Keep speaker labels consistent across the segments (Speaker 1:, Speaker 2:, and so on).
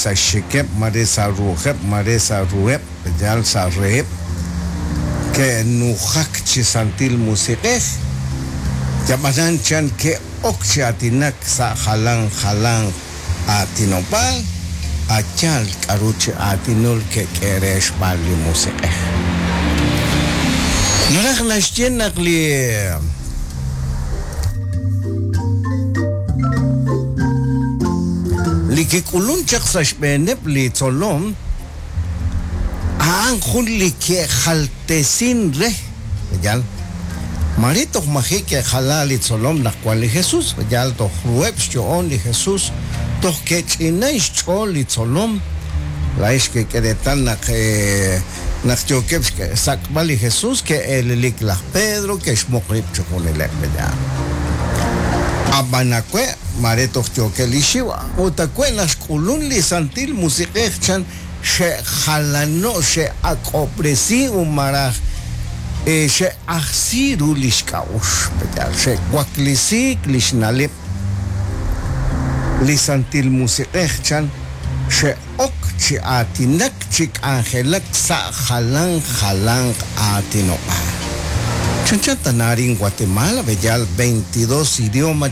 Speaker 1: sa shikep mare sa ruhep jal sa rehep ke nuhak chi santil musiqeh jamanan chan ke okchi atinak sa halang atinopal achal karuchi atinul ke keresh bali musiqeh narach nashtien nakli Likikulun chak sashbenep li tzolom aan khun like khaltesin re yal marito mahi ke khala li tzolom nakwal li Jesus yal to rueb shon li Jesus to ke chinais chol li tzolom laish ke keretan nak chokep sakbal li Jesus ke el likla Pedro ke shmokrip chokon le yal abanakwe mareto choke lishiwa utakwe nashkulun li santil musiqeh chan she khalano she akopresi umarach she akhsiru lishkaush betal she kwaklisik lishnalip li santil musiqeh chan she ok chi atinak chik angelak sa khalang atinopa Chanchanta narin Guatemala, bellal 22 idiomas,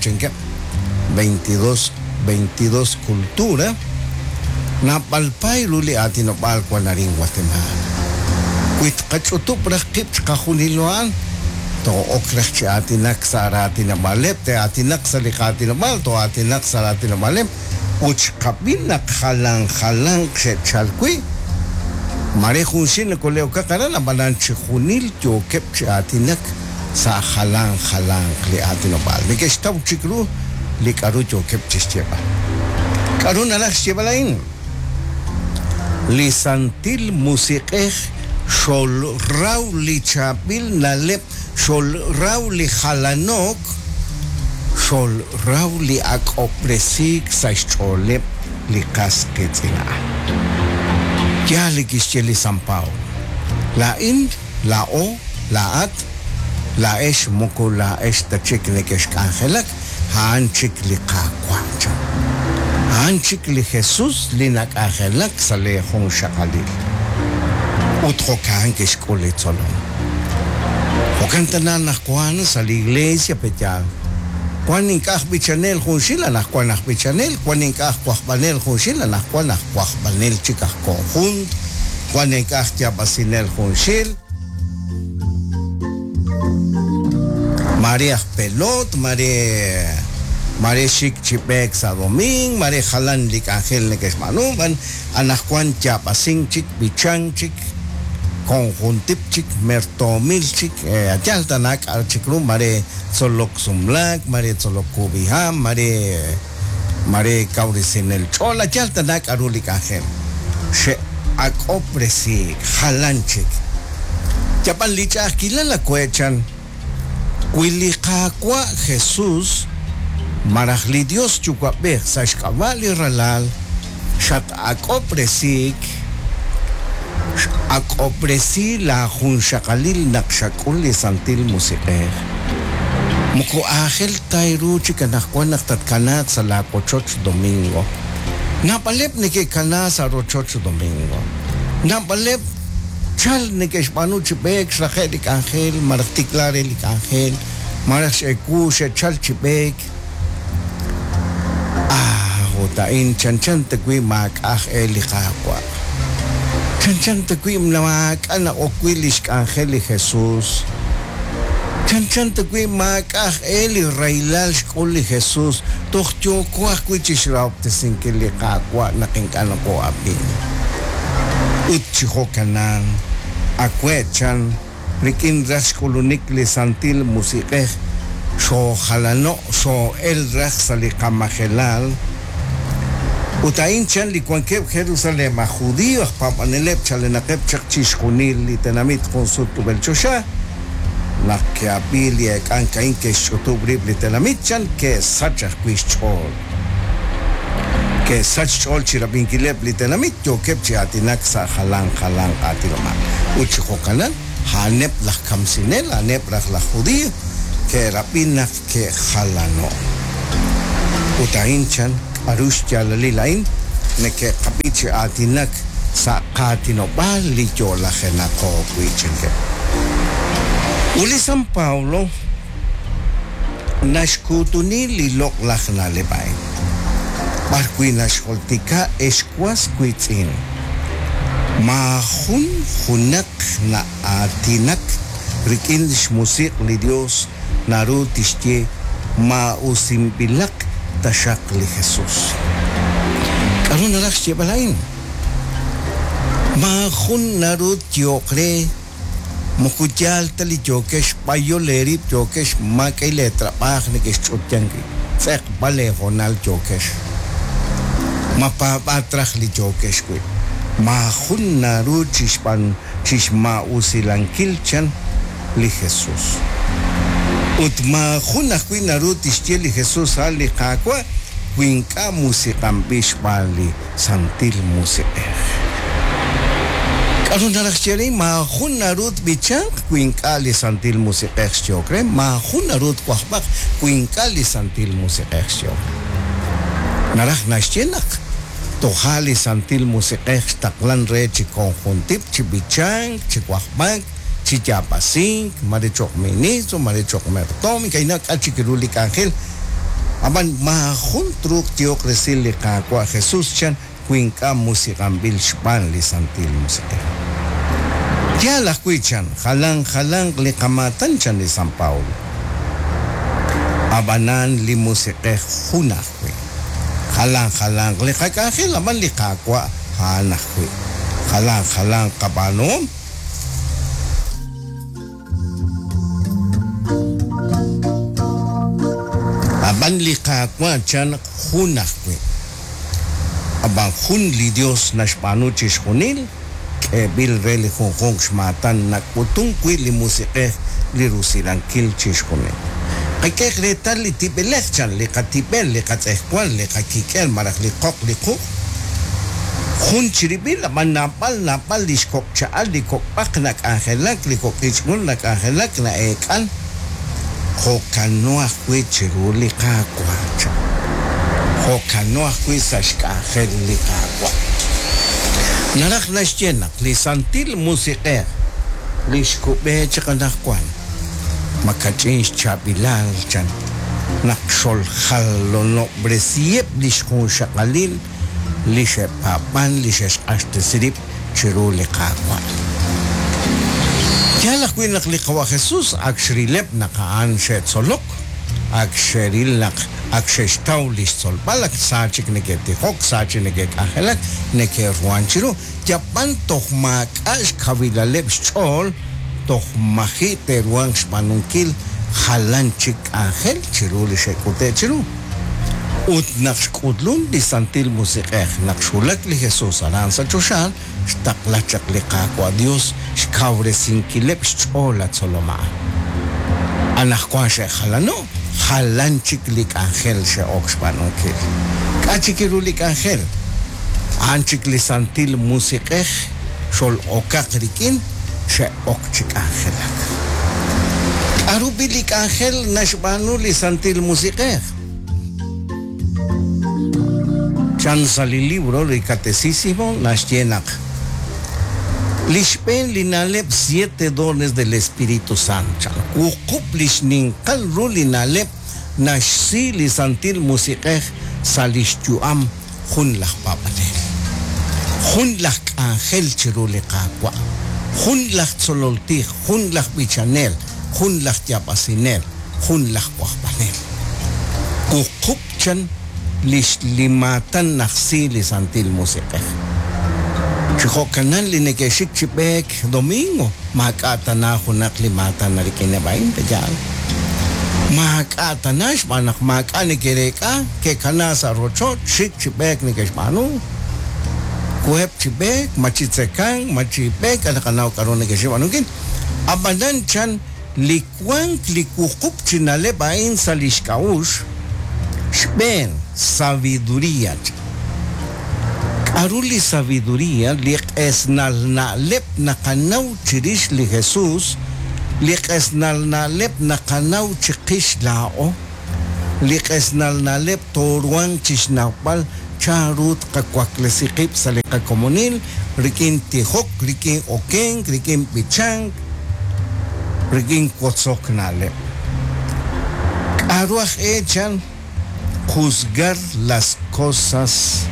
Speaker 1: 22 cultura, napalpay luli atinopal kwa narin Guatemala. Kuit kachutu prakip kahuniloan, to okrach chi atinak sa atinamalep, te atinak sa likatinamal, to atinak sa atinamalep, uch kabinak halang chalkui, Mare junsin na koleo kakara na banan chihunil yo kep atinak sa halang li atinobal. Nika staw chikru li karu yo kep chistieba. Karu na lang stieba lain. Li santil musiqeh shol raw li chapil na lep shol raw li halanok shol raw li akopresik sa cholep li kasketina. Ya likischeli San Paulo. La in, la o, la at, la esh moko la esh ta chik lekesh kangelak, haan chik li kakwacha. Haan chik li Jesus li nak angelak sa lehong shakalil. Utro kaan kesh kule tzolong. Hokantanan nakwana sa la iglesia petyal. Kwan inkah bichanel khunshila nak kwan nak bichanel kwan inkah kwahbanel khunshila nak kwan nak kwahbanel chikah conjunt kwan inkah tiabasinel khunshil Maria pelot Mare shik chipek sa doming Mare halan lik angel nekes manuban anak kwan tiabasing chik bichang chik conjuntip chik mertomil chik atyal tanak al chikrum mare solok sumlak mare solok kubiham mare kaurisin el chol atyal tanak arulik angel she akopresi halanchik chapan licha akila kuechan kuilikakwa Jesus marahli Dios chukapeh sashkavali ralal shat akopresik akopresi la junshakalil nakshakul li santil musiqeh muko ahel tayru chikanakwan naktatkanat sa la kochoch domingo napalep nike kana sa rochoch domingo napalep chal nike shpanu chipek shahelik angel martiklarelik angel marash ekushe chal chipek hotain chanchan tekwi mak elikakwa Chanchan tequim namak anak okwilish angeli Jesus. Chanchan tequim mak eli railal shkoli Jesus. Tohtyo kwa kwichish raop te sinkili kakwa naking ko apin. Utchiho kanan. Akwechan. Rikin rash kolonik li santil musiqeh. So halano so el rash salikamahelal. Utain chan li kwankeb Jerusalem a judíos papanelep chalenakeb chakchish kunil li tenamit consultu belchosha la que apilia kanka inke shotubrib li tenamit chan que sachach kwishchol que sachchol chirabinkilep li tenamit yo keb chiatinak sa halang atiloma uchihokanan hanep la kamsinel hanep la judío que rapinak que halano Utain chan Arushya lalilain neke kapichi atinak sa katinobal li yola genako kuichenke. Uli San Paulo nashkutuni li lok lachna lebay. Barkui nashkoltika eskwas kuitzin. Mahun hunak na atinak rikin musik li Dios naru tishye ma usimbilak tashak li Jesus. Karun narak siya balain. Mahun naru tiyokre mukujal tali jokesh payoleri jokesh makay letra pah ni kesh chotyangi. Fek bale honal jokesh. Mapapatrak li jokesh kwe. Mahun naru chisma usilangkil chan li Jesus. Ut mahun akwi naru tishye li Jesus ali kakwa winka musikambish bali santil musiker. Karun naraksyari mahun narut bichang winka li santil musiker syokre mahun narut kwahbak winka li santil musiker syokre. Narak nasyenak tohali santil musiker taklan re chi konjuntip chi bichang chi kwahbak chi japasing marichok ministro marichok mertomi kainak achikirulik angel aban mahun truk tiok resil li kakwa Jesus chan winka musikambil shpan li santil musiker. Ya la kuichan halang li kamatan chan li San Paulo. Abanan li musiker hunakwe. Halang li kakahil aban li kakwa hanakwe. Halang kabanom. Aban li kakwa chan hunakwe. Abang hun li Dios nashpanu chish hunil. Bil reli hong shmatan nakutong kwi li musike li rusilang kil chishkone. Ay kek retal li tibelech chan li katibel li katekwan li kakikel marak li kok li kuk. Hun chiribil aman napal li shkok chaal li kok pak nak angelak li kok ichmun nak angelak na ekan. Hokanoa kwi chiruli kakwa chan. Hokanoa kwi sashka angel li kakwa. Narak nasyenak li santil musiker li shkube chakanakwan makachinsh chabilal chan nakshol halono bresiep li shkun shakalil li shepapan li sheshashtesirip chiruli kakwan. Yalak winak li kawa Jesus akshrilep nakaan shet solok akshiril nak akshestaw listol balak sachik negeti hok sachik neget angelak neke ruanchiro japan toh makash kavilalep chol toh mahite ruang spanunkil halanchik angel chiru li shekute chiru ut nakshkudlun di santil musiker nakshulak li Jesus alansa choshan shtaklachak li kakwa Dios shkawre sinkilep chol at soloma anak kwa shekhalano halanchik lik angel she okspanokil. Kachikirulik angel. Anchik li santil musikeh shol okakrikin she okchik angelak. Arubilik angel nashbanu li santil musikeh. Chan sali libro li catecisimo nasyenak. Lishpen linalep 7 dones del Espíritu Santo. Ukup lishninkal ru linalep nashsi li santil musikeh salishtuam hunlak papanel. Hunlak angel chiruli kakwa. Hunlak tsololtih, hunlak bichanel, hunlak yapasinel, hunlak kwahpanel. Ukup chan lishlimatan naksi li santil musikeh. Chikokanan linekeshik chipek domingo makatana hunak limatan na rikinabain tajal makatanash manak makane kereka ke kanasa rochot shik chipek nikeshmanu kuhep chipek machitsekang machipek anakanaw karon nikeshmanu kin abandan chan likwang likukup chinalebain sa lishkaush shben sabiduría Aruli sabiduría liq esnal na lep na kanaw chirish li Jesus liq esnal na lep na kanaw chikish lao liq esnal na lep toruan chisnapal charut kakwaklesikip sa likakomunil, rikin tihok, rikin okeng, rikin pichang, rikin kotsok nale. Aruaj echan juzgar las cosas.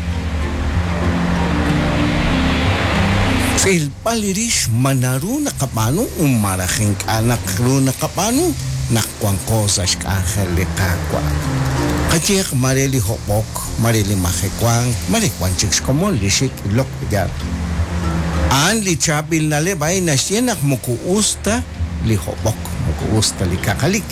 Speaker 1: El palirish manaru na kapano, umaraking anak ru na kapano, nakwang cosas kahali kakwa. Kajik marili hopok, marili makikwang, marikwang chiks komon, lishik ilok bigal. An li chabil na lebay na siya mukuusta li hopok, mukuusta li kakalik.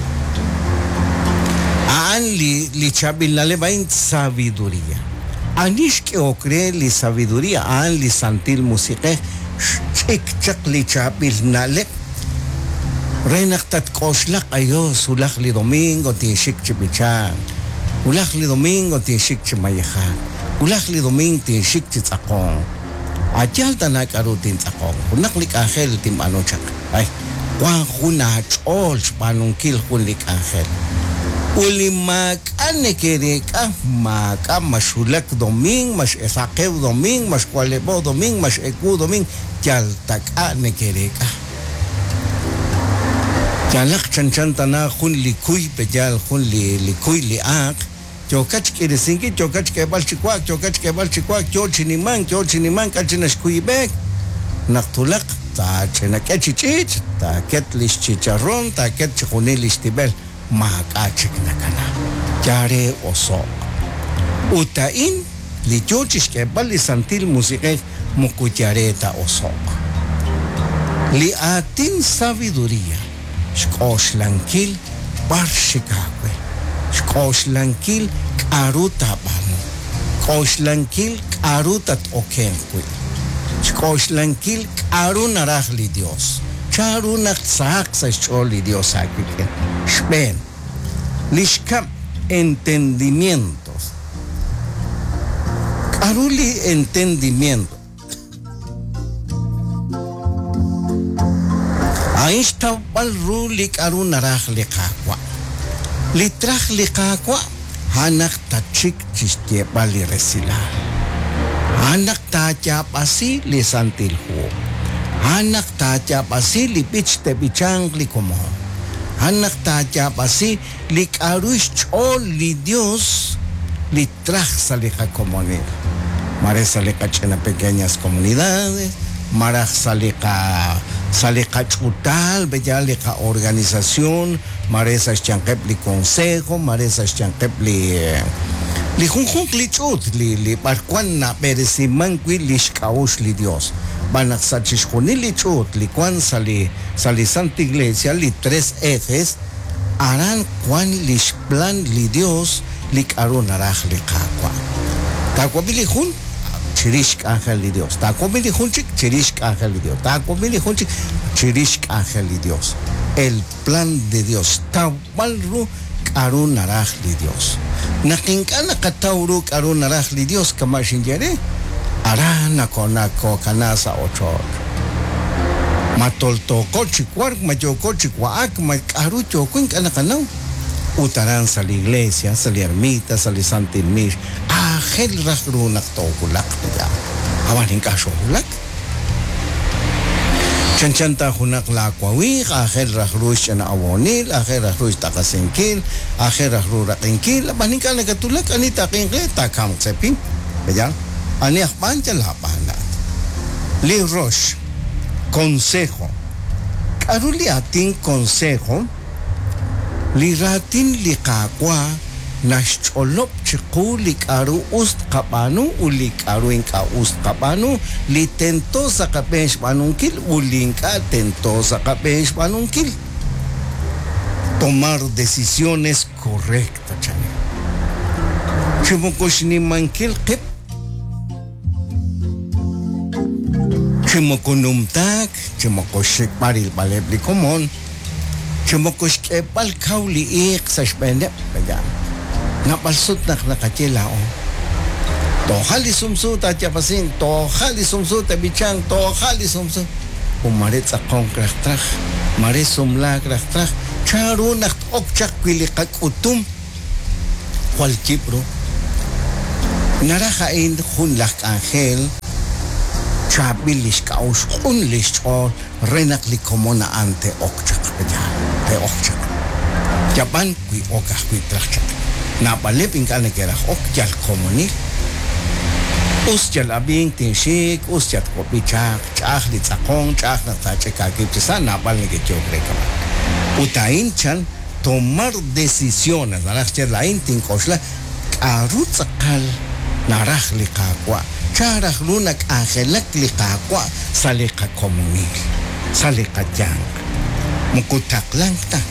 Speaker 1: An li chabil na lebay sabiduría. Anish que ocre li sabiduría, an li santil musique, chik chak li chabil na le. Renaktat koslak ayo sulak li domingo ti shik chibichan. Ulak li domingo ti shik chimayahan. Ulak li domingo ti shik chitzakong. Atyal tanak arutin tsakong. Unak lik angel tim ano chak. Ay, wang kuna chol panong kil kulik angel. Ulimak ane kereka maka masulak doming mas esakew doming mas kwalebo doming mas eku doming tyal tak ane kereka. Jalak chanchan tana kun likuy pejal kun likuy liak. Chokach kere singi chokach ke bal chikwak yo chiniman kachinas kuybek. Naktulak ta chena kechichich ta ketlish chicharrón ta ket chikunilis tibel. Makachik na kana. Yare oso. Utain li chochis ke bal li santil musike mukutyareta oso. Li atin sabiduría. Shkoslankil parshikakwe. Shkoslankil karuta banu. Shkoslankil karutat okenkwe. Shkoslankil karunarach li Dios. Charunak sak sa choli Dios akwiken. Shpen. Lishkam entendimientos. Karuli entendimiento. Aishta bal rulik arunarach likakwa. Litrach likakwa hanak tachik chistie bali resila. Hanak tacha pasi li santil huo. Hanak tacha pasi li pich te pichang li komo. Hanak tacha pasi li karush chol li Dios li trach sa li kakomonil. Maresa li kachena pequeñas comunidades. Maraj salika chutal, bellalica organización, maresas chankep li consejo, maresas chankep li junjunk li chut, li parcuan na peresimanqui li shkaush li Dios. Banak sachishkuni li chut, li cuan sali Santa Iglesia, li 3 ejes, harán cuan li plan li Dios, li karun araj li kakwa. Kakwa bili jun, Chirishk ángel de Dios. Ta comili junchik, chirishk ángel de Dios. Ta comili junchik, chirishk ángel de Dios. El plan de Dios. Ta walru karun naraj de Dios. Nakinkana katauru karun naraj de Dios kamashingere. Arana konako kanasa ochor. Matoltoko chikwark, mayoko chikwaak, makaru chokun kanakanau. Utaran sa la iglesia, sa la ermita, sa la Santa Mish. Ahel rahrunak tokulak niya. Awanin ka shokulak. Chanchanta hunak lakwawik, ahel rahrush na awonil, ahel rahrush takasinkil, ahel rahrurakinkil, abanin ka nagatulak, anita kinkle, takam sepin. Kaya, ani akpan dyan lapanat. Li Rosh, consejo. Karuli ating consejo, Liratin likakwa nascholop chiku likaru ust kapanu ulikaru inka ust kapanu litento sa kapesh panunkil ulinka tento sa kapesh panunkil. Tomar decisiones correctas, chane. Chimokosh ni mankil kip. Chimokunumtak, chimokosh paril balebli komon. Chumokos ke palkaw liik sa spende kaya napalsut nakachila o tohali sumsut at yapasin tohali sumsut abichang tohali sumsut umarit sa kongkraktrach marit sumlakraktrach charunak okchak wilikak utum kwal kipro Narajain hunlak angel chabilis kaus hunlis chol renakli komona ante okchak peja te okchak japan kui okah kui trachak na balipin kane kera okjal komoni usjal abing tinshik usjat kopichak chak li tsakong chak na tacheka kipchisa na bal ni kechokreka utain chan tomar decisiones narachel la intin kosla arutzakal naraj likakwa charaj lunak angelak likakwa salika komunil salika yang mukutaklanta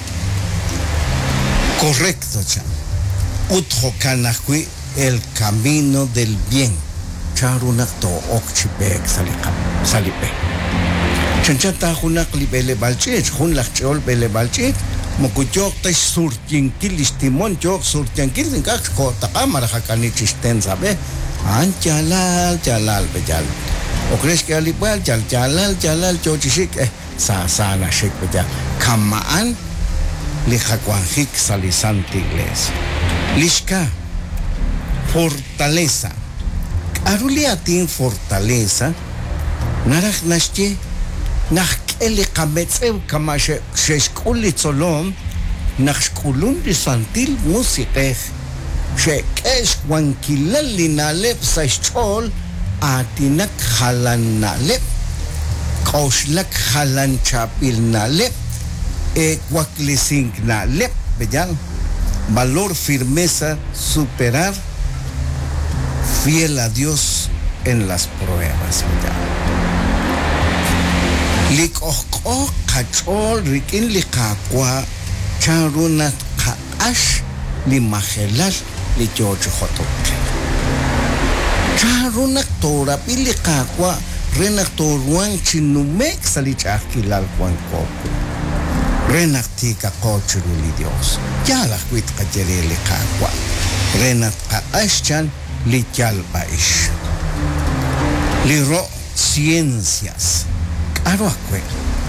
Speaker 1: correcto chan utjokanakwi el camino del bien charunak to okchibek salika salipe chanchata hunak libele balchit hunlak chol bele balchit Mokujok tay surtinkil istimon jok surtinkil ngak ko takamara hakani chisten sabe an jalal bejal okres ke alibal jalal chochishik sa na shik bejal kamaan lijakwanjik salisanti iglesia lishka fortaleza aruliatin fortaleza narak nashti Eli kametsev kamashe sheshkuli tzolom nachkulun lisantil musikeh shekesh wankilal linalep saishchol atinak halan nalep kauslak halan chapil nalep waklising nalep bejang valor firmeza superar fiel a Dios en las pruebas bejang Likokok kachol rikin likakwa charunat kaash limahelal li George Hotoke. Charunak torapi likakwa renak toruan chinumek salichakilal kwan kopu. Renak tika kochuru li Dios. Yala kwit kajere likakwa. Renak kaash chan li chalbaish. Liro ciencias. Aroakwe.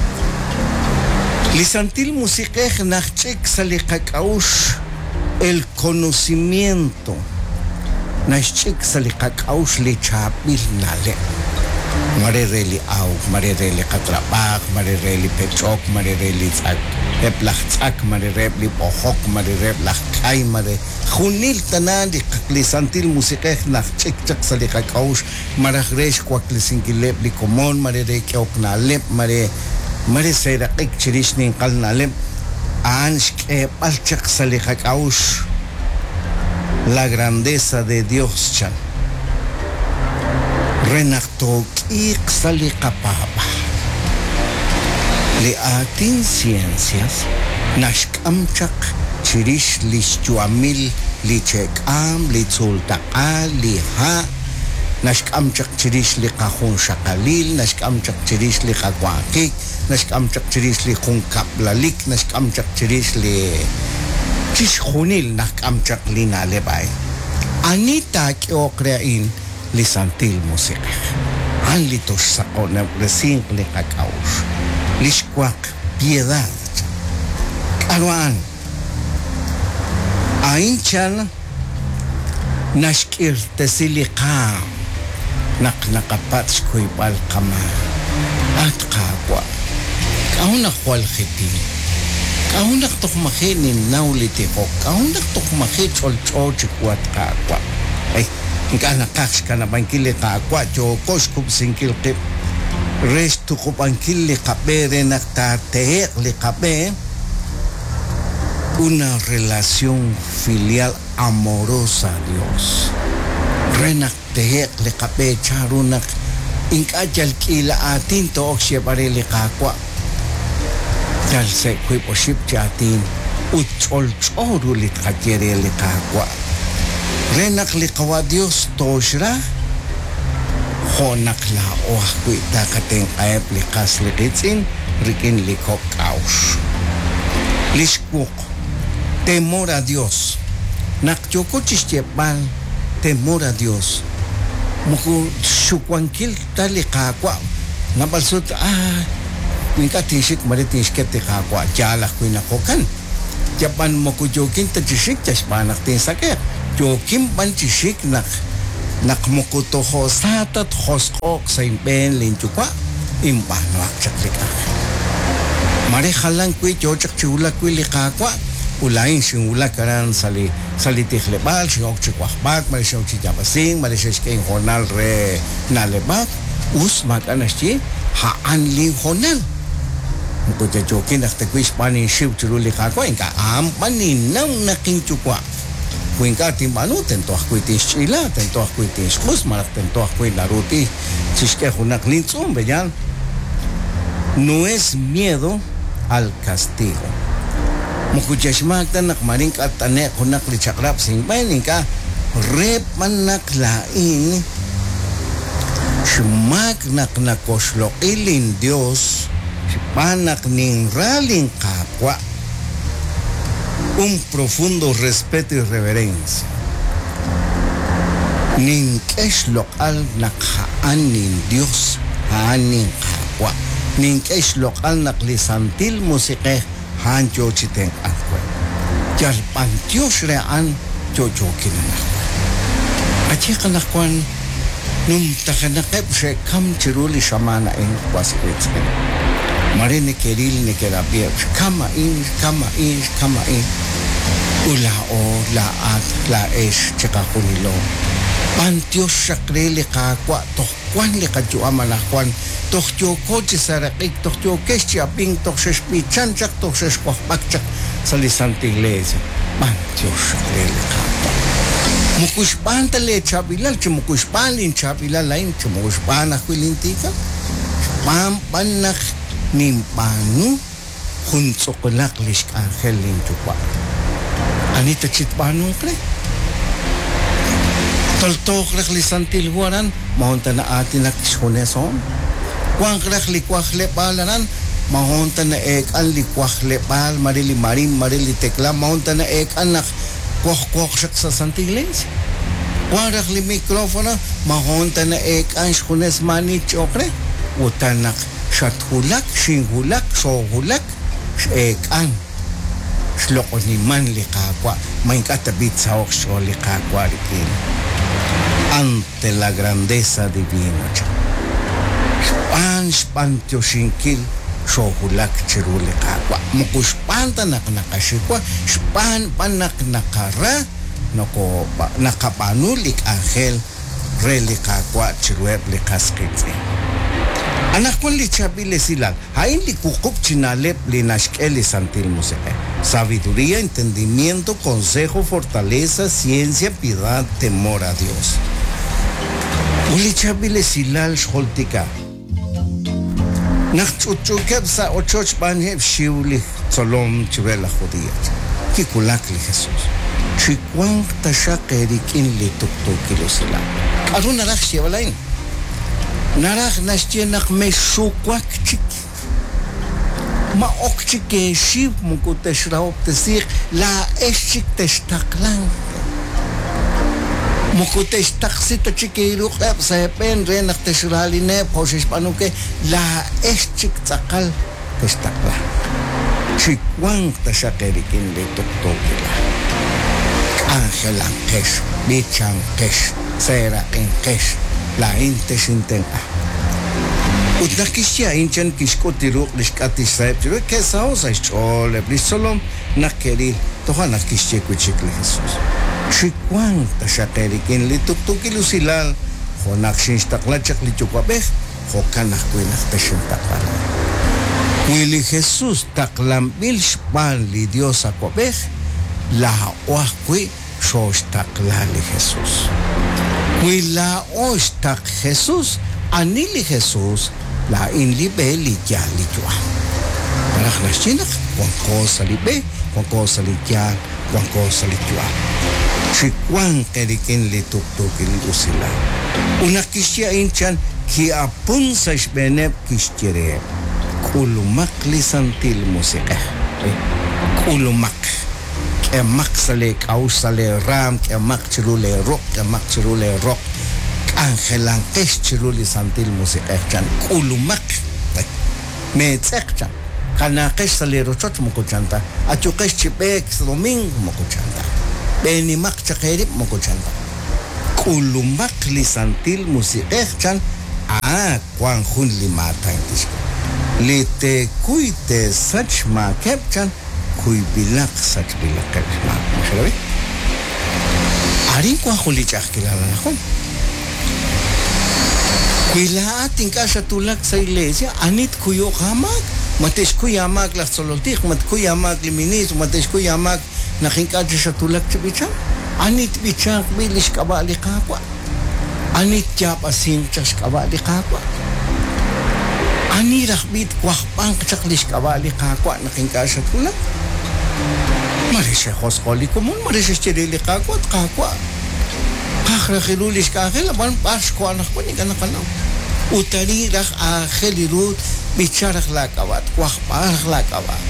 Speaker 1: Lisantil musikej nachek salikakaush el conocimiento. Nachek salikakaush le chapil nale. Marereli au, marereli katrabak, marereli pechok, marereli tzak. Eplach tzak, marereli pohok, marereblach kai, mare. Junil tanan di lisantil musikej nachek chak salikakaush. Maragresh kwaklisingilep li komon marere kyok nalep mare serakik chirishnin kal nalep anshke palchak salikakaush la grandeza de Dios chan renakto kik salikapapa le atin ciencias nashkamchak chirish lishchuamil li chekam li tzultaqal li ha Nashkamchak chirish li kahun shakalil, nashkamchak chirish li kagwakik, nashkamchak chirish li kung kaplalik, nashkamchak chirish li chishunil, nashkamchak li nalebay. Anita kyo kreain li santil musika. An li toshsako na resing li kakaush. Lishkwak piedad. Karuan. Ain chan nashkir tesilikam. Nakapats ko'y palkama at kakwa. Kaunak wal khiti. Kaunak tukmakinin nauliti ko. Kaunak tukmakit solchochi ko at kakwa. Ay, nga nakaks ka na bangkili kakwa. Chokos kup singkil kip. Resto kup angkili kape rin naktateek li kape. Una relación filial amorosa a Dios. Renak tehek le kape charunak inkajal kila atin to oksye pare le kakwa jal se kui poship chatin uchol choru lit kajere le kakwa renak le kawa Dios toshra honak la oah kui dakaten kaep le kas le kitsin rikin le kok kaush lishkuk temor a Dios nakchoko chistyepal temor a Dios. Muku sukwankil tali kakwa. Nabalsot, minka tishik maritishket te kakwa. Jalak ko nakokan. Japan muku jokin ta tishik chaspanak tin sakit. Jokin ban tishik nak nakmukuto ho satat hoskok sa impen linchukwa impano akchaklika marejalan kwi chochak chula kwi likakwa ulain sing ula karan sali tihlebal sing okchikwahbak mari sing okchiyapasing mari sing jornal re nalebak us makanaschi haan li honal mukucha chokin akte kwi spani shiv churuli kakwa inka ampaninam nakinchukwa Cuenca timbanu tento acuitis chila tento acuitis kusmar tento acuit naruti chisque junak lintzum veyan no es miedo al castigo mukuchashmakta nakmarin katane junak lichakrap sin beninka rep manak lain shmak nak nakoslo ilin Dios panak ning ralin kapwa un profundo respeto y reverencia. Nin kesh lokal nakhaan nin Dios haan nin kapwa. Nin kesh lokal naklisantil musike haan chochiteng akwe. Yal pantios rean chochokin anakwe. Achi kanakwan nung takanakep se kam chiruli shamana en kwasikwitsin. Mare ne keril ne kerapia kama in ula o la at la es cheka kunilo pantios sakrele ka kwa to kwan le ka ju amala kwan to jo coche sarakik to jo kestia ping to sespichan chak to seskwak bakchak sa lisante iglesia pantios sakrele ka mukushpan tale chabilal chumukushpan lin chabilal lain chumukushpan akwilintika pampanak nimpanu hunsokolak lisk angel lintukwa anita chitpanu kre toltok rek lisantil huaran mahonta na atin na kishuneson kwang rek likwak lepalaran mahonta na ek an likwak lepal marili marim marili tekla mahonta na ek anak kwak sak sa santigles kwang rek li mikrofono mahonta na ek an shunes mani chokre utanak shathulak shinghulak sohulak ekan shloko ni man likakwa main katabit sa oksyo likakwa rikin ante la grandeza divina spantyo shinkil sohulak chiru likakwa mukuspanta nakashikwa span panak nakara nakapanulik angel relikakwa chirueb likaskitsi anak kon lichabile silal hain likukup chinalep linashkeli santil museke sabiduría entendimiento consejo fortaleza ciencia piedad temor a Dios ulichabile silal sholtika nakchuchukeb sa ochoch banheb shiuli solom churela judía kikulak li Jesús chikwang tashakerikin lituktukilo silal aruna rakshi walain Narach nastienak me sukwak chik. Ma okchik ke shib mukute shraop tesik la eschik testaklang. Mukute staksita chikiruk ep sa pen renak tesraline poses panuke la eschik takal testaklang. Chikwang tasakerikin le tuktokila. Angelang kesh, bichang kesh, serakin kesh. La inte sintenta. Utnakishia inchan kishko tiruk lishkati saib tiru kesao sa chole brisolom nakeri toha nakishia kuchikle Jesus. Chikwang tasakerikin lituktuki lusilal ho nakshinstaklatchak lichukabeh ho kanakwinak tashintakal. Kuili Jesus taklambil shpan li Dios akobeh la oakwi shoshtaklali Jesus. Wila ostak Jesús, anili Jesús, la inlibe li ya li jua. Parak nasinak, wangko salibe, wangko salitya, wangko salitjua. Chikwang kerikin li tuktukin usila. Una kisya inchan ki apun sa shbenep kisyere. Kulumak li santil musika. Kulumak. Emak sale kau sale ram emak chirule rock angelang kes chiruli santil musik chan kulumak me tsekchan kana kes sale rochot mukuchanta achu kes chipek doming mukuchanta beni mak chakerip mukuchanta kulumak li santil musiqechan Juan Jun limatan tishka li te kuy te sach ma kepchan kuy bilak sach bilak kepchan ¿sabes? Arin Juan Jun li chakilala na Juan kuila atin kasha tulak sa iglesia anit kuyo kamak mates kuyamak la sololtik mat kuyamak liminis mates kuyamak nakinkadya sa tulak sa bichang anit bichang bilis kabali kapwa anit tiap asin chas kabali kapwa ani rakbit kwahpang chaklis kabali kapwa nakinkadya sa tulak marisha hoskoli kumun marisha chirili kapwa at kapwa kakrakhilulis kakil aban pasko anak ko ni kanakanaw utari rak akhilirut bicharak lakawat kwahparak lakawat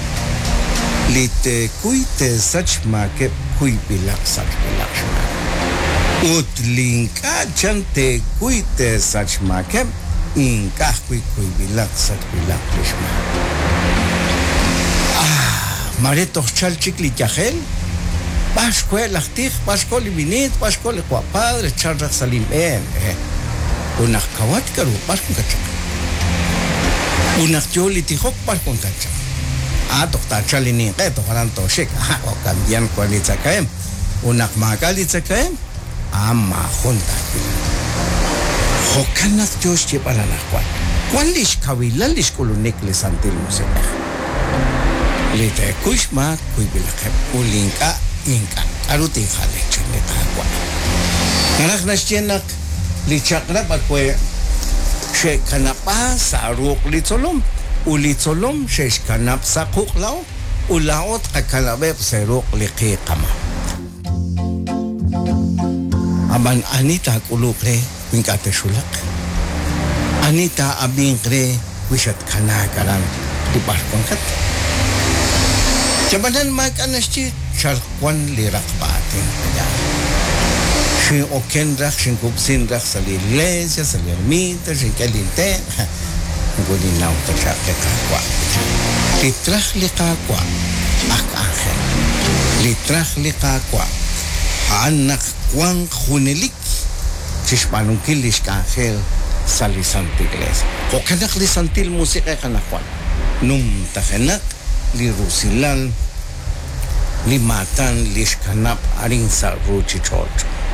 Speaker 1: lite kuite sach make kuy bilak sach bilak utlinka chante kuite sach make inka kuy bilak sach bilak lishma maretos chalchik lichahel Pasko laktik Pasko liminit Pasko lekwa padre charrak salim unak kawat karu Pasko kachak unak joli tihok Pasko kachak tokta chalini to haran to shek o cambian kualitza kaem unak makalitza kaem ama junta hokanak jos chepalana kwan lish kawila lish kulunek le santil museka lite kushma kuibilakep ulinka inka arutin khale chene takwa nanak nasjenak li chakra bakwe she kanapa saruk litsolom ulitsolom she kanap sakuk lao ulaot kakalabe seruk liqi qama aban anita kulukre winkate shulak anita abinkre wishat kana karan di parkonkat Jabanan mag-anasjit Sharkwan lirak batin Shin okenrak Shin kubsinrak sa iglesia Sa ermita Shin kalinte Gulinaw ta siya kakwa Litrah likakwa Ak angel Litrah likakwa Anak kwang hunilik Sishpanong kilis ka angel Sa lisantil iglesia O kanak lisantil musika kanakwan Num takanak lirusilan limatan lishkanap aring sa ruchi chocho